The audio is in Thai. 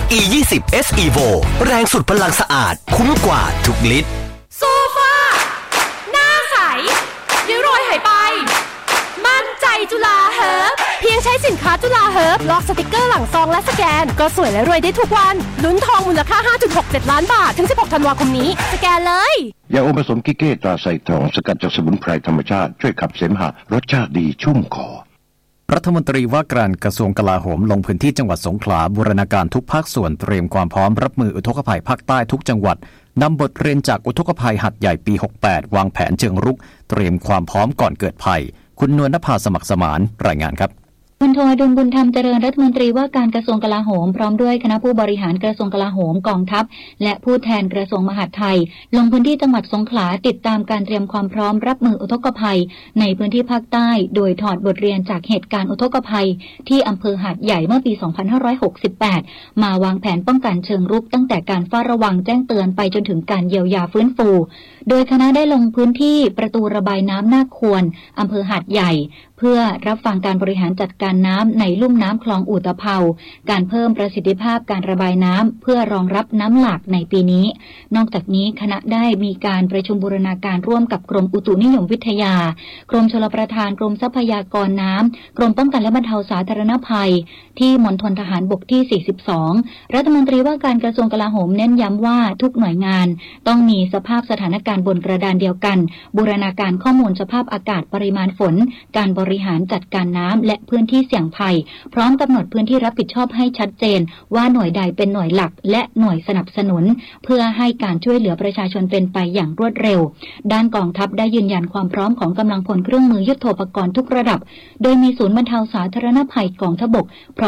E20 S Evo แรงสุดพลังสะอาดคุ้มกว่าทุกลิตรโซฟาหน้าใสริ้วรอยหายไปมั่นใจจุฬาเฮิร์บเพียงใช้สินค้าจุฬาเฮิร์บลอกสติกเกอร์หลังซองและสแกนก็สวยและรวยได้ทุกวันลุ้นทองมูลค่า 5.67 ล้านบาทถึง16ธันวาคมนี้สแกนเลยยาอมผสมกิเก้ตราไซทองสกัดจากสมุนไพรธรรมชาติช่วยขับเสมหะรสชาติดีชุ่มคอรัฐมนตรีว่าการกระทรวงกลาโหมลงพื้นที่จังหวัดสงขลาบูรณาการทุกภาคส่วนเตรียมความพร้อมรับมืออุทกภัยภาคใต้ทุกจังหวัดนำบทเรียนจากอุทกภัยหัดใหญ่ปี68วางแผนเชิงรุกเตรียมความพร้อมก่อนเกิดภัยคุณนวลนภาสมัครสมานรายงานครับพลโทอดุลบุญธรรมเจริญรัฐมนตรีว่าการกระทรวงกลาโหมพร้อมด้วยคณะผู้บริหารกระทรวงกลาโหมกองทัพและผู้แทนกระทรวงมหาดไทยลงพื้นที่จังหวัดสงขลาติดตามการเตรียมความพร้อมรับมืออุทกภัยในพื้นที่ภาคใต้โดยถอดบทเรียนจากเหตุการณ์อุทกภัยที่อำเภอหาดใหญ่เมื่อปี 2568 มาวางแผนป้องกันเชิงรุกตั้งแต่การเฝ้าระวังแจ้งเตือนไปจนถึงการเยียวยาฟื้นฟูโดยคณะได้ลงพื้นที่ประตูระบายน้ำนาควรอำเภอหาดใหญ่เพื่อรับฟังการบริหารจัดการน้ำในลุ่มน้ำคลองอุตภาวการเพิ่มประสิทธิภาพการระบายน้ำเพื่อรองรับน้ำหลากในปีนี้นอกจากนี้คณะได้มีการประชุมบูรณาการร่วมกับกรมอุตุนิยมวิทยากรมชลประทานกรมทรัพยากรน้ำกรมป้องกันและบรรเทาสาธารณภัยที่มณฑลทหารบกที่ 42 รัฐมนตรีว่าการกระทรวงกลาโหมเน้นย้ำว่าทุกหน่วยงานต้องมีสภาพสถานการณ์บนกระดานเดียวกันบูรณาการข้อมูลสภาพอากาศปริมาณฝนการบริหารจัดการน้ำและพื้นที่เสี่ยงภัยพร้อมกำหนดพื้นที่รับผิดชอบให้ชัดเจนว่าหน่วยใดเป็นหน่วยหลักและหน่วยสนับสนุนเพื่อให้การช่วยเหลือประชาชนเป็นไปอย่างรวดเร็วด้านกองทัพได้ยืนยันความพร้อมของกำลังพลเครื่องมือยุทโธปกรณ์ทุกระดับโดยมีศูนย์บรรเทาสาธารณภัยกองทัพบก